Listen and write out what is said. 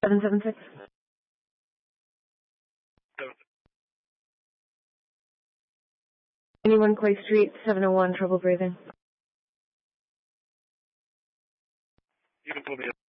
776. Anyone Clay Street, 701, trouble breathing. You can pull me up.